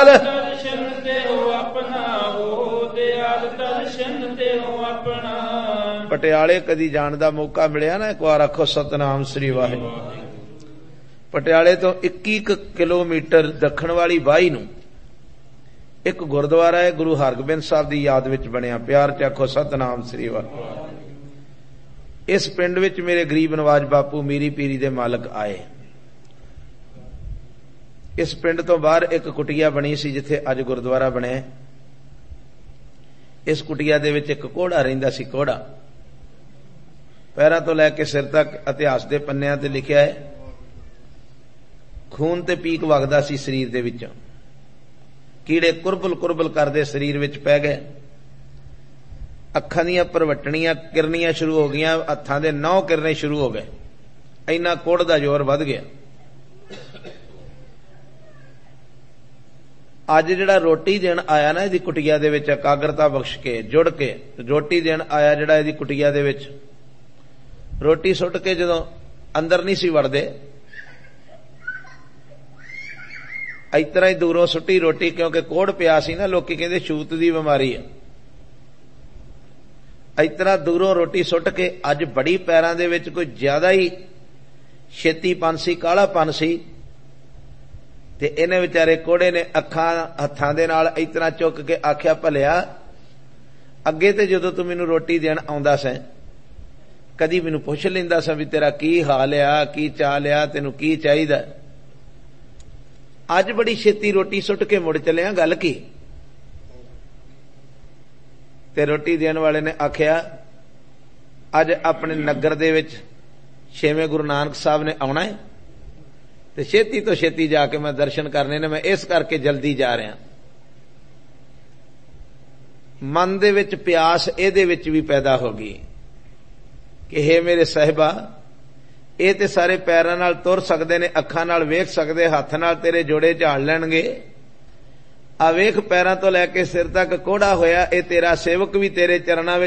ਦਿਆਲ ਦਰਸ਼ਨ ਦੇਹੁ ਆਪਣਾ, ਹੋ ਦਿਆਲ ਦਰਸ਼ਨ ਦੇਹੁ ਆਪਣਾ। ਪਟਿਆਲੇ ਕਦੀ ਜਾਣ ਦਾ ਮੌਕਾ ਮਿਲਿਆ ਨਾ, ਇੱਕ ਵਾਰ ਆਖੋ ਸਤਨਾਮ ਸ੍ਰੀ ਵਾਹਿਗੁਰੂ। ਪਟਿਆਲੇ ਤੋਂ 21 ਕਿਲੋਮੀਟਰ ਦੱਖਣ ਵਾਲੀ ਬਾਈ ਨੂੰ ਇੱਕ ਗੁਰਦੁਆਰਾ ਹੈ, ਗੁਰੂ ਹਰਗੋਬਿੰਦ ਸਾਹਿਬ ਦੀ ਯਾਦ ਵਿੱਚ ਬਣਿਆ। ਪਿਆਰ ਚ ਆਖੋ ਸਤਨਾਮ ਸ੍ਰੀ ਵਾਹਿਗੁਰੂ। ਇਸ ਪਿੰਡ ਵਿੱਚ ਮੇਰੇ ਗਰੀਬ ਨਵਾਜ ਬਾਪੂ ਮੀਰੀ ਪੀਰੀ ਦੇ ਮਾਲਕ ਆਏ। ਇਸ ਪਿੰਡ ਤੋਂ ਬਾਹਰ ਇੱਕ ਕੁਟੀਆ ਬਣੀ ਸੀ ਜਿੱਥੇ ਅੱਜ ਗੁਰਦੁਆਰਾ ਬਣਿਆ। ਇਸ ਕੁਟੀਆ ਦੇ ਵਿੱਚ ਇੱਕ ਘੋੜਾ ਰਹਿੰਦਾ ਸੀ। ਘੋੜਾ ਪੈਰਾਂ ਤੋਂ ਲੈ ਕੇ ਸਿਰ ਤੱਕ ਇਤਿਹਾਸ ਦੇ ਪੰਨਿਆਂ ਤੇ ਲਿਖਿਆ ਹੈ, ਖੂਨ ਤੇ ਪੀਕ ਵਗਦਾ ਸੀ ਸਰੀਰ ਦੇ ਵਿੱਚੋਂ। ਕੀੜੇ ਕੁਰਬਲ ਕੁਰਬਲ ਕਰਦੇ ਸਰੀਰ ਵਿੱਚ ਪੈ ਗਏ। ਅੱਖਾਂ ਦੀਆਂ ਪਰਵਟਣੀਆਂ ਕਿਰਨੀਆਂ ਸ਼ੁਰੂ ਹੋ ਗਈਆਂ, ਹੱਥਾਂ ਦੇ ਨਹੁੰ ਕਿਰਨੇ ਸ਼ੁਰੂ ਹੋ ਗਏ। ਇੰਨਾ ਕੋੜ ਦਾ ਜ਼ੋਰ ਵੱਧ ਗਿਆ। ਅੱਜ ਜਿਹੜਾ ਰੋਟੀ ਦੇਣ ਆਇਆ ਨਾ ਇਹਦੀ ਕੁਟੀਆ ਦੇ ਵਿੱਚ, ਇਕਾਗਰਤਾ ਬਖਸ਼ ਕੇ ਜੁੜ ਕੇ ਰੋਟੀ ਦੇਣ ਆਇਆ ਜਿਹੜਾ ਇਹਦੀ ਕੁਟੀਆ ਦੇ ਵਿੱਚ, ਰੋਟੀ ਸੁੱਟ ਕੇ ਜਦੋਂ ਅੰਦਰ ਨਹੀਂ ਸੀ ਵੜਦੇ, ਇਸ ਤਰ੍ਹਾਂ ਹੀ ਦੂਰੋਂ ਸੁੱਟੀ ਰੋਟੀ, ਕਿਉਂਕਿ ਕੋੜ ਪਿਆ ਸੀ ਨਾ, ਲੋਕੀ ਕਹਿੰਦੇ ਛੂਤ ਦੀ ਬਿਮਾਰੀ ਹੈ। ਇਸ ਤਰ੍ਹਾਂ ਦੂਰੋਂ ਰੋਟੀ ਸੁੱਟ ਕੇ, ਅੱਜ ਬੜੀ ਪੈਰਾਂ ਦੇ ਵਿੱਚ ਕੋਈ ਜ਼ਿਆਦਾ ਹੀ ਛੇਤੀਪਨ ਸੀ, ਕਾਲਾਪਨ ਸੀ, ਤੇ ਇਹਨੇ ਵਿਚਾਰੇ ਕੋੜੇ ਨੇ ਅੱਖਾਂ ਹੱਥਾਂ ਦੇ ਨਾਲ ਇਸ ਤਰ੍ਹਾਂ ਚੁੱਕ ਕੇ ਆਖਿਆ, ਭਲਿਆ ਅੱਗੇ ਤੇ ਜਦੋਂ ਤੂੰ ਮੈਨੂੰ ਰੋਟੀ ਦੇਣ ਆਉਂਦਾ ਸੈਂ ਕਦੀ ਮੈਨੂੰ ਪੁੱਛ ਲੈਂਦਾ ਸਾਂ ਵੀ ਤੇਰਾ ਕੀ ਹਾਲ ਆ, ਕੀ ਚਾਲ ਆ, ਤੈਨੂੰ ਕੀ ਚਾਹੀਦਾ। ਅੱਜ ਬੜੀ ਛੇਤੀ ਰੋਟੀ ਸੁੱਟ ਕੇ ਮੁੜ ਚੱਲਿਆ, ਗੱਲ ਕੀ? ਤੇ ਰੋਟੀ ਦੇਣ ਵਾਲੇ ਨੇ ਆਖਿਆ, ਅੱਜ ਆਪਣੇ ਨਗਰ ਦੇ ਵਿੱਚ 6ਵੇਂ ਗੁਰੂ ਨਾਨਕ ਸਾਹਿਬ ਨੇ ਆਉਣਾ ਹੈ ਤੇ ਛੇਤੀ ਤੋਂ ਛੇਤੀ ਜਾ ਕੇ ਮੈਂ ਦਰਸ਼ਨ ਕਰਨੇ ਨੇ, ਮੈਂ ਇਸ ਕਰਕੇ ਜਲਦੀ ਜਾ ਰਿਹਾ। ਮਨ ਦੇ ਵਿੱਚ ਪਿਆਸ ਇਹਦੇ ਵਿੱਚ ਵੀ ਪੈਦਾ ਹੋ ਗਈ ਕਿ ਹੇ ਮੇਰੇ ਸਾਹਿਬਾ, ਇਹ ਤੇ ਸਾਰੇ ਪੈਰਾਂ ਨਾਲ ਤੁਰ ਸਕਦੇ ਨੇ, ਅੱਖਾਂ ਨਾਲ ਵੇਖ ਸਕਦੇ, ਹੱਥ ਨਾਲ ਤੇਰੇ ਜੋੜੇ ਝਾੜ ਲੈਣਗੇ, ਆ ਵੇਖ ਪੈਰਾਂ ਤੋਂ ਲੈ ਕੇ ਸਿਰ ਤੱਕ ਕੋੜਾ ਹੋਇਆ, ਇਹ ਤੇਰਾ ਸੇਵਕ ਵੀ ਤੇਰੇ ਚਰਨਾਂ ਵਿੱਚ